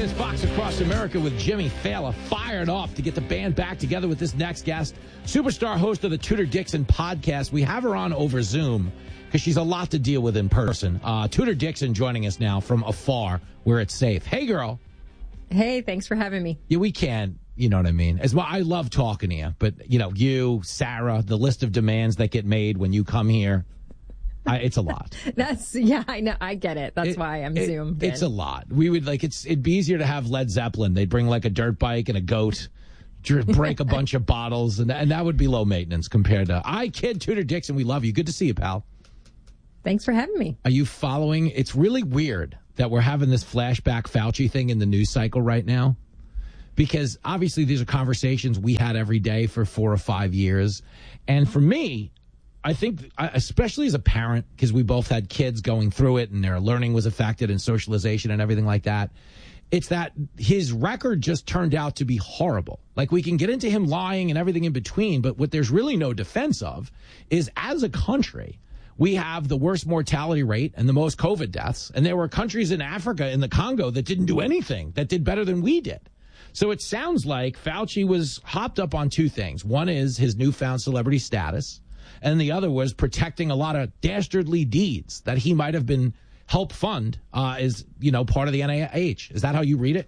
It's Fox Across America with Jimmy Fallon, fired up to get the band back together with this next guest, superstar host of the Tudor Dixon podcast. We have her on over Zoom because she's a lot to deal with in person. Tudor Dixon joining us now from afar where it's safe. Hey, girl. Hey, thanks for having me. Yeah, we can. You know what I mean? As well, I love talking to you, but, you know, you, Sarah, the list of demands that get made when you come here. It's a lot. I know. I get it. That's why I'm zoomed in. It's a lot. We would it'd be easier to have Led Zeppelin. They'd bring like a dirt bike and a goat, break a bunch of bottles, and that would be low maintenance compared to, kid Tudor Dixon. We love you. Good to see you, pal. Thanks for having me. Are you following? It's really weird that we're having this flashback Fauci thing in the news cycle right now, because obviously these are conversations we had every day for 4 or 5 years. And for me, I think, especially as a parent, because we both had kids going through it and their learning was affected and socialization and everything like that, it's that his record just turned out to be horrible. Like, we can get into him lying and everything in between, but what there's really no defense of is, as a country, we have the worst mortality rate and the most COVID deaths. And there were countries in Africa, in the Congo, that didn't do anything, that did better than we did. So it sounds like Fauci was hopped up on two things. One is his newfound celebrity status, and the other was protecting a lot of dastardly deeds that he might have been help fund as, part of the NIH. Is that how you read it?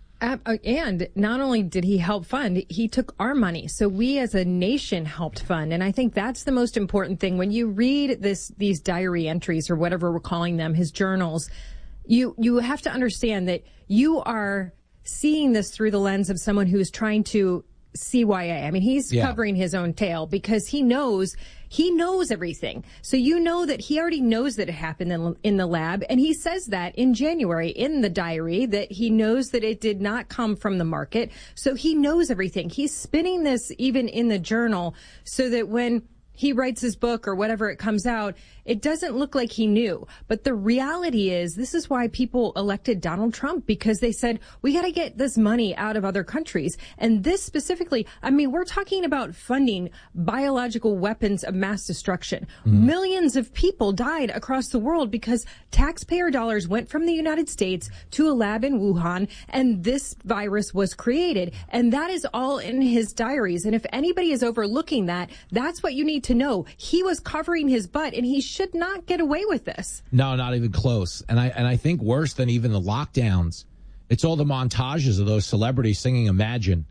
And not only did he help fund, he took our money. So we as a nation helped fund. And I think that's the most important thing. When you read these diary entries, or whatever we're calling them, his journals, you have to understand that you are seeing this through the lens of someone who's trying to CYA. I mean, he's covering his own tail because he knows everything. So you know that he already knows that it happened in the lab. And he says that in January in the diary, that he knows that it did not come from the market. So he knows everything. He's spinning this even in the journal so that when he writes his book or whatever it comes out, it doesn't look like he knew. But the reality is, this is why people elected Donald Trump, because they said, we got to get this money out of other countries. And this specifically, I mean, we're talking about funding biological weapons of mass destruction. Mm-hmm. Millions of people died across the world because taxpayer dollars went from the United States to a lab in Wuhan, and this virus was created. And that is all in his diaries. And if anybody is overlooking that, that's what you need to know. He was covering his butt, and he should not get away with this. No, not even close. And I think worse than even the lockdowns, it's all the montages of those celebrities singing Imagine.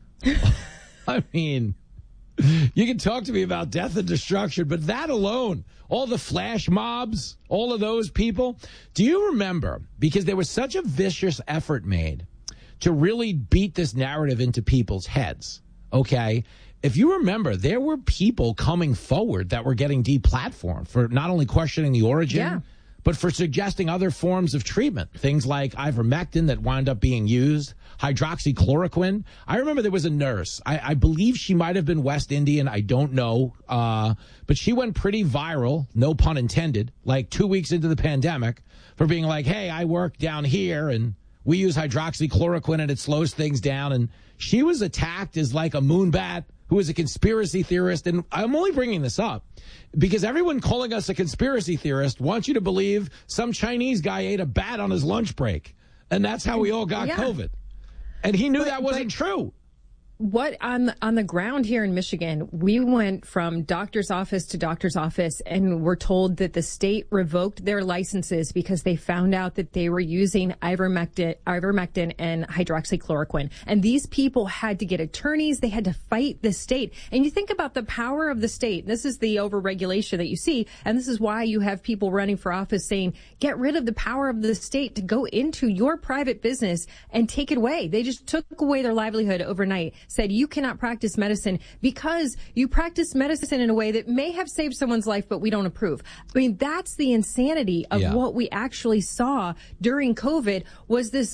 I mean, you can talk to me about death and destruction, but that alone, all the flash mobs, all of those people. Do you remember? Because there was such a vicious effort made to really beat this narrative into people's heads. Okay. If you remember, there were people coming forward that were getting deplatformed for not only questioning the origin, but for suggesting other forms of treatment. Things like ivermectin that wound up being used, hydroxychloroquine. I remember there was a nurse. I believe she might have been West Indian. I don't know. But she went pretty viral, no pun intended, like 2 weeks into the pandemic for being like, hey, I work down here and we use hydroxychloroquine and it slows things down. And she was attacked as like a moonbat who is a conspiracy theorist. And I'm only bringing this up because everyone calling us a conspiracy theorist wants you to believe some Chinese guy ate a bat on his lunch break. And that's how we all got COVID. And he knew that wasn't true. What on the ground here in Michigan, we went from doctor's office to doctor's office, and we're told that the state revoked their licenses because they found out that they were using ivermectin and hydroxychloroquine. And these people had to get attorneys. They had to fight the state. And you think about the power of the state. This is the overregulation that you see. And this is why you have people running for office saying, get rid of the power of the state to go into your private business and take it away. They just took away their livelihood overnight. Said you cannot practice medicine because you practice medicine in a way that may have saved someone's life, but we don't approve. I mean, that's the insanity of what we actually saw during COVID was this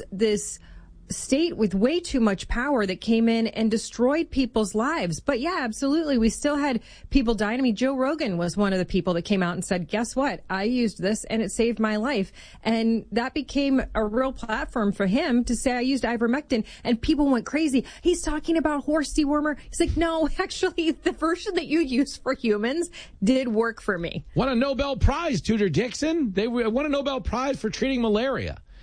state with way too much power that came in and destroyed people's lives. But yeah, absolutely. We still had people dying. I mean, Joe Rogan was one of the people that came out and said, guess what? I used this and it saved my life. And that became a real platform for him to say, I used ivermectin, and people went crazy. He's talking about horse dewormer. He's like, no, actually, the version that you use for humans did work for me. Won a Nobel Prize, Tudor Dixon. They won a Nobel Prize for treating malaria.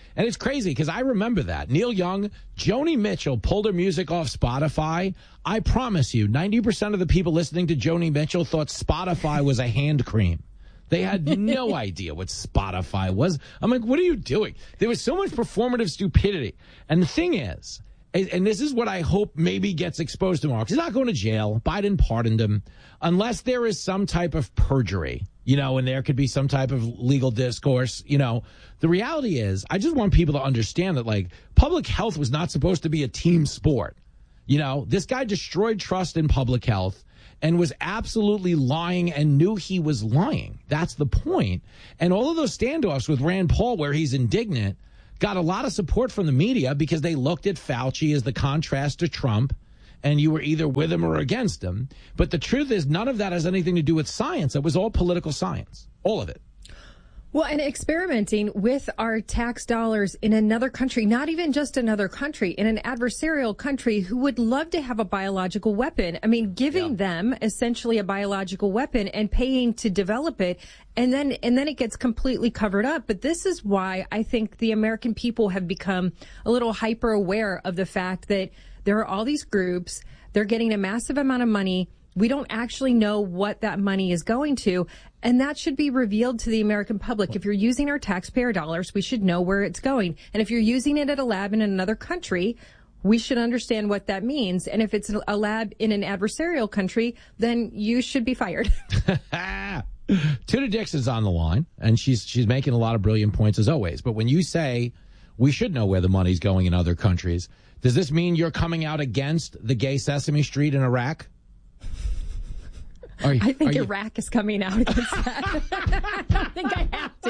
And it's crazy because I remember that. Neil Young, Joni Mitchell pulled her music off Spotify. I promise you, 90% of the people listening to Joni Mitchell thought Spotify was a hand cream. They had no idea what Spotify was. I'm like, what are you doing? There was so much performative stupidity. And the thing is, and this is what I hope maybe gets exposed tomorrow, because he's not going to jail. Biden pardoned him. Unless there is some type of perjury, and there could be some type of legal discourse, The reality is, I just want people to understand that, like, public health was not supposed to be a team sport. This guy destroyed trust in public health and was absolutely lying and knew he was lying. That's the point. And all of those standoffs with Rand Paul where he's indignant got a lot of support from the media because they looked at Fauci as the contrast to Trump, and you were either with him or against him. But the truth is, none of that has anything to do with science. It was all political science, all of it. Well, and experimenting with our tax dollars in another country, not even just another country, in an adversarial country who would love to have a biological weapon. I mean, giving them essentially a biological weapon and paying to develop it. And then it gets completely covered up. But this is why I think the American people have become a little hyper aware of the fact that there are all these groups. They're getting a massive amount of money. We don't actually know what that money is going to. And that should be revealed to the American public. If you're using our taxpayer dollars, we should know where it's going. And if you're using it at a lab in another country, we should understand what that means. And if it's a lab in an adversarial country, then you should be fired. Tudor Dixon's on the line, and she's making a lot of brilliant points as always. But when you say we should know where the money's going in other countries, does this mean you're coming out against the gay Sesame Street in Iraq? I think Iraq is coming out against that. I don't think I have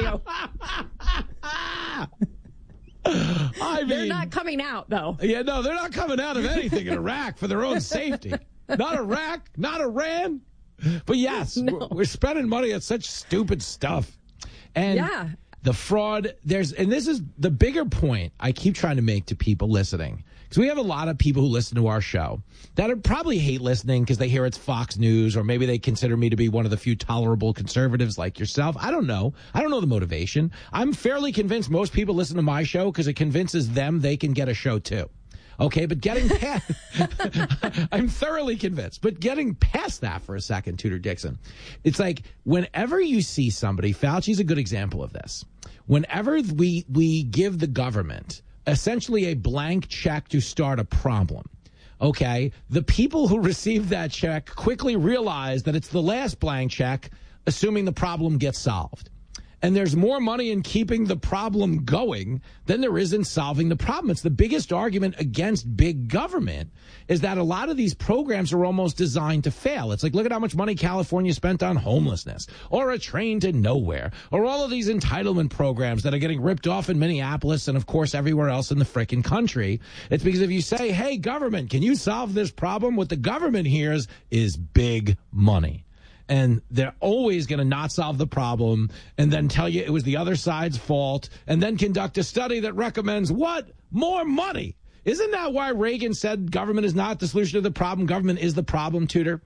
to. They're not coming out, though. Yeah, no, they're not coming out of anything in Iraq for their own safety. Not Iraq, not Iran. But yes, we're spending money on such stupid stuff. And the fraud, and this is the bigger point I keep trying to make to people listening. Because we have a lot of people who listen to our show that probably hate listening because they hear it's Fox News, or maybe they consider me to be one of the few tolerable conservatives like yourself. I don't know. I don't know the motivation. I'm fairly convinced most people listen to my show because it convinces them they can get a show too. Okay, but getting past, I'm thoroughly convinced, but getting past that for a second, Tudor Dixon, it's like whenever you see somebody, Fauci's a good example of this. Whenever we give the government essentially a blank check to start a problem, okay, the people who receive that check quickly realize that it's the last blank check, assuming the problem gets solved. And there's more money in keeping the problem going than there is in solving the problem. It's the biggest argument against big government is that a lot of these programs are almost designed to fail. It's like, look at how much money California spent on homelessness, or a train to nowhere, or all of these entitlement programs that are getting ripped off in Minneapolis and, of course, everywhere else in the frickin' country. It's because if you say, hey, government, can you solve this problem? What the government hears is big money. And they're always going to not solve the problem and then tell you it was the other side's fault and then conduct a study that recommends what? More money. Isn't that why Reagan said government is not the solution to the problem? Government is the problem, Tudor?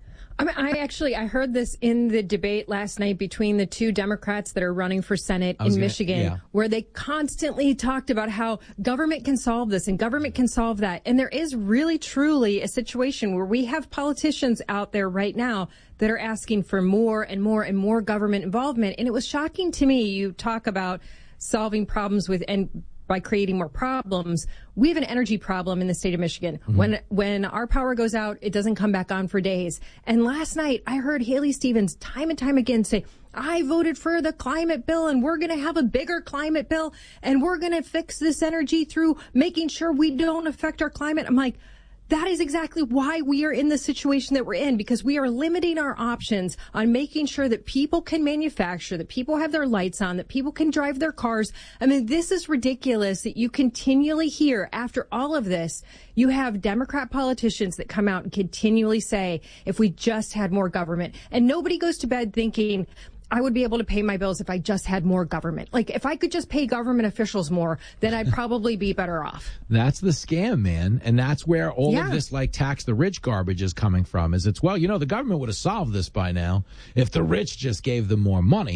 I mean, I heard this in the debate last night between the two Democrats that are running for Senate in Michigan, where they constantly talked about how government can solve this and government can solve that. And there is really, truly a situation where we have politicians out there right now that are asking for more and more and more government involvement. And it was shocking to me. You talk about solving problems by creating more problems. We have an energy problem in the state of Michigan. Mm-hmm. When our power goes out, it doesn't come back on for days. And last night, I heard Haley Stevens time and time again say, I voted for the climate bill, and we're going to have a bigger climate bill, and we're going to fix this energy through making sure we don't affect our climate. I'm like, that is exactly why we are in the situation that we're in, because we are limiting our options on making sure that people can manufacture, that people have their lights on, that people can drive their cars. I mean, this is ridiculous that you continually hear after all of this. You have Democrat politicians that come out and continually say, if we just had more government, and nobody goes to bed thinking, I would be able to pay my bills if I just had more government. Like, if I could just pay government officials more, then I'd probably be better off. That's the scam, man. And that's where all of this, like, tax the rich garbage is coming from, is it's, well, the government would have solved this by now if the rich just gave them more money.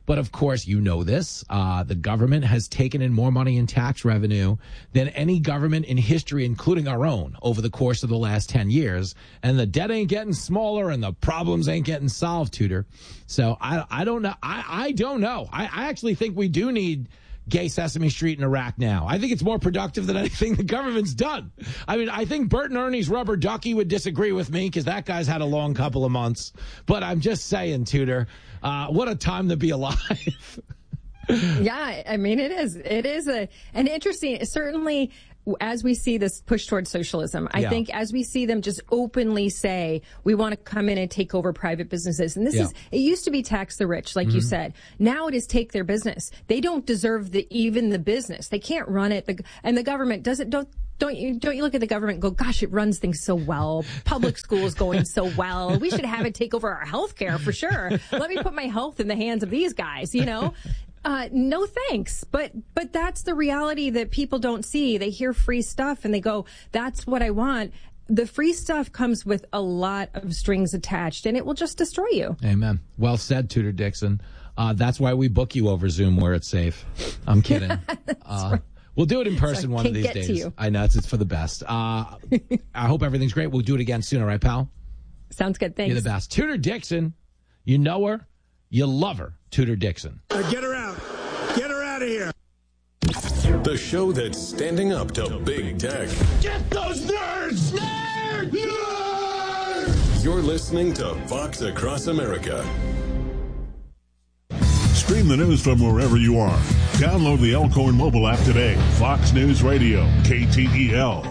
But of course, you know this. The government has taken in more money in tax revenue than any government in history, including our own, over the course of the last 10 years. And the debt ain't getting smaller and the problems ain't getting solved, Tudor. So I don't know. I don't know. I actually think we do need gay Sesame Street in Iraq now. I think it's more productive than anything the government's done. I mean, I think Bert and Ernie's Rubber Ducky would disagree with me because that guy's had a long couple of months. But I'm just saying, Tudor, what a time to be alive. Yeah, I mean, it is. It is an interesting, certainly, as we see this push towards socialism, I think as we see them just openly say, we want to come in and take over private businesses. And this is, it used to be tax the rich, like you said. Now it is take their business. They don't deserve even the business. They can't run it. And the government doesn't, don't you look at the government and go, gosh, it runs things so well. Public schools going so well. We should have it take over our health care for sure. Let me put my health in the hands of these guys, you know? No thanks. But that's the reality that people don't see. They hear free stuff and they go, that's what I want. The free stuff comes with a lot of strings attached and it will just destroy you. Amen. Well said, Tudor Dixon. That's why we book you over Zoom where it's safe. I'm kidding. Right. We'll do it in person one of these days. I know it's for the best. I hope everything's great. We'll do it again soon. All right, pal? Sounds good. Thanks. You're the best. Tudor Dixon. You know her. You love her. Tudor Dixon. Get her out. Get her out of here. The show that's standing up to big tech. Get those nerds! Nerds! Nerds! You're listening to Fox Across America. Stream the news from wherever you are. Download the Elkhorn mobile app today. Fox News Radio, KTEL.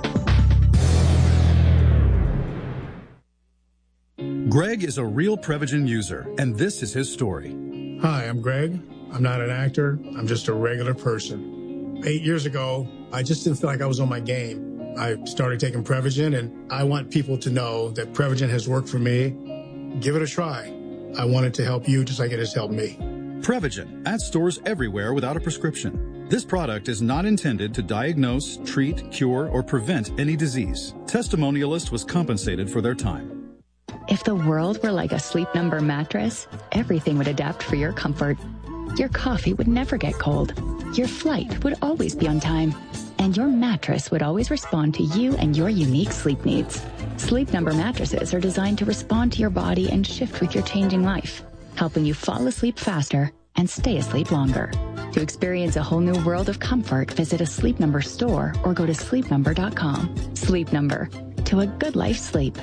Greg is a real Prevagen user, and this is his story. Hi, I'm Greg. I'm not an actor. I'm just a regular person. 8 years ago, I just didn't feel like I was on my game. I started taking Prevagen, and I want people to know that Prevagen has worked for me. Give it a try. I want it to help you just like it has helped me. Prevagen, at stores everywhere without a prescription. This product is not intended to diagnose, treat, cure, or prevent any disease. Testimonialist was compensated for their time. If the world were like a Sleep Number mattress, everything would adapt for your comfort. Your coffee would never get cold. Your flight would always be on time. And your mattress would always respond to you and your unique sleep needs. Sleep Number mattresses are designed to respond to your body and shift with your changing life, helping you fall asleep faster and stay asleep longer. To experience a whole new world of comfort, visit a Sleep Number store or go to sleepnumber.com. Sleep Number. To a good life sleep.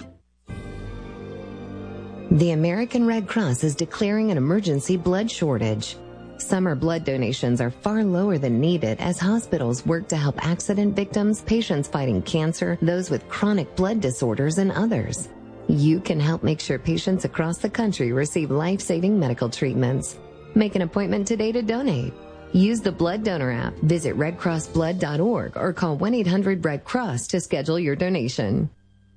The American Red Cross is declaring an emergency blood shortage. Summer blood donations are far lower than needed as hospitals work to help accident victims, patients fighting cancer, those with chronic blood disorders, and others. You can help make sure patients across the country receive life-saving medical treatments. Make an appointment today to donate. Use the Blood Donor app, visit redcrossblood.org, or call 1-800-RED-CROSS to schedule your donation.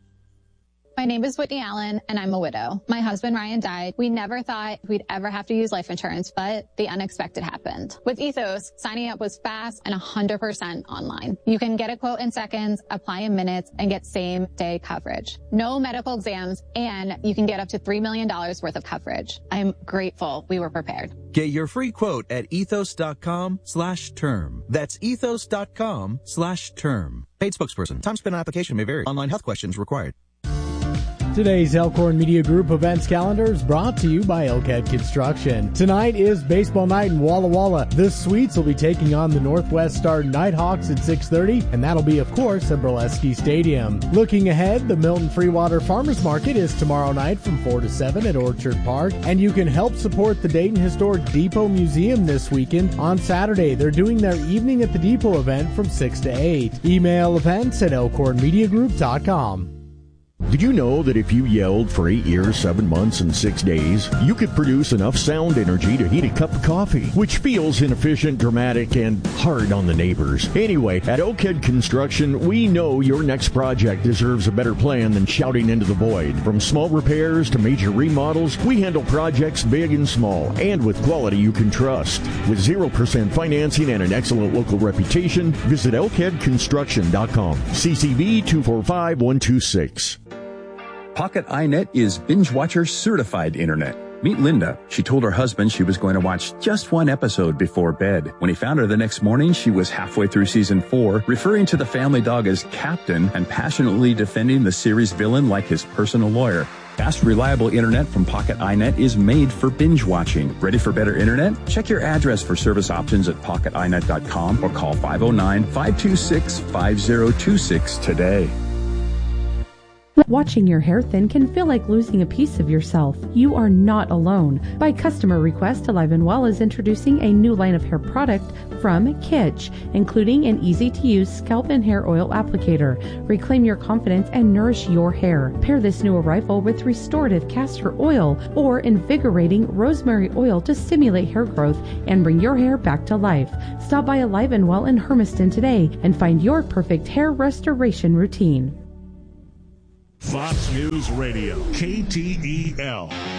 My name is Whitney Allen, and I'm a widow. My husband, Ryan, died. We never thought we'd ever have to use life insurance, but the unexpected happened. With Ethos, signing up was fast and 100% online. You can get a quote in seconds, apply in minutes, and get same-day coverage. No medical exams, and you can get up to $3 million worth of coverage. I'm grateful we were prepared. Get your free quote at ethos.com/term. That's ethos.com/term. Paid spokesperson. Time spent on application may vary. Online health questions required. Today's Elkhorn Media Group events calendar is brought to you by Elkhead Construction. Tonight is baseball night in Walla Walla. The Sweets will be taking on the Northwest Star Nighthawks at 6:30, and that'll be, of course, at Braleski Stadium. Looking ahead, the Milton Freewater Farmers Market is tomorrow night from 4 to 7 at Orchard Park, and you can help support the Dayton Historic Depot Museum this weekend. On Saturday, they're doing their Evening at the Depot event from 6 to 8. Email events at elkhornmediagroup.com. Did you know that if you yelled for 8 years, 7 months, and 6 days, you could produce enough sound energy to heat a cup of coffee, which feels inefficient, dramatic, and hard on the neighbors? Anyway, at Elkhead Construction, we know your next project deserves a better plan than shouting into the void. From small repairs to major remodels, we handle projects big and small, and with quality you can trust. With 0% financing and an excellent local reputation, visit elkheadconstruction.com. CCV 245126. Pocket iNet is BingeWatcher certified internet. Meet Linda. She told her husband she was going to watch just one episode before bed. When he found her the next morning, she was halfway through season 4, referring to the family dog as Captain and passionately defending the series villain like his personal lawyer. Fast, reliable internet from Pocket iNet is made for binge watching. Ready for better internet? Check your address for service options at pocketinet.com or call 509-526-5026 today. Watching your hair thin can feel like losing a piece of yourself. You are not alone. By customer request, Alive & Well is introducing a new line of hair product from Kitsch, including an easy-to-use scalp and hair oil applicator. Reclaim your confidence and nourish your hair. Pair this new arrival with restorative castor oil or invigorating rosemary oil to stimulate hair growth and bring your hair back to life. Stop by Alive & Well in Hermiston today and find your perfect hair restoration routine. Fox News Radio, KTEL.